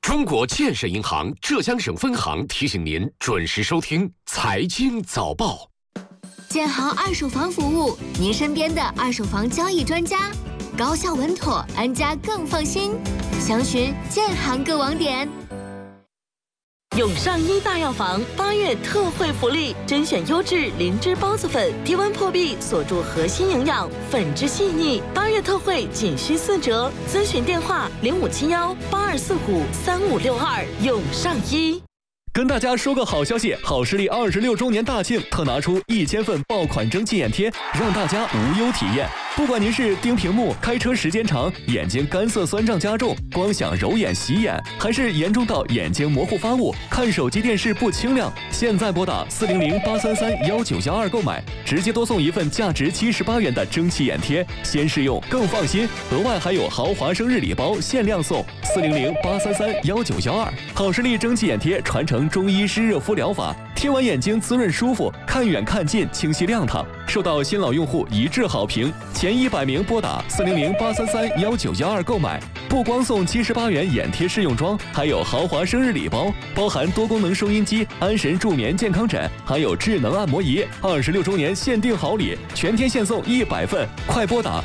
中国建设银行浙江省分行提醒您准时收听财经早报。 建行二手房服务，您身边的二手房交易专家，高效稳妥，安家更放心。详询建行各网点。 永上医大药房8月特惠福利，甄选优质灵芝孢子粉，低温破壁，锁住核心营养，粉质细腻。8月特惠仅需4折，咨询电话057182453562。永上医。 跟大家说个好消息，好视力26周年大庆特拿出1000份爆款蒸汽眼贴，让大家无忧体验。不管您是盯屏幕、开车时间长、眼睛干涩酸胀加重、光想揉眼洗眼，还是严重到眼睛模糊发雾、看手机电视不清亮，现在拨打400-833-1912购买，直接多送一份价值78元的蒸汽眼贴，先试用更放心。额外还有豪华生日礼包限量送，400-833-1912。好视力蒸汽眼贴传承中医湿热敷疗法，贴完眼睛滋润舒服，看远看近清晰亮堂，受到新老用户一致好评。前100名拨打400-833-1912购买，不光送78元眼贴试用装，还有豪华生日礼包，包含多功能收音机、安神助眠健康枕，还有智能按摩仪。26周年限定好礼，全天限送100份，快拨打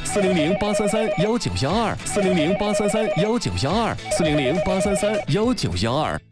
400-833-1912，400-833-1912，400-833-1912。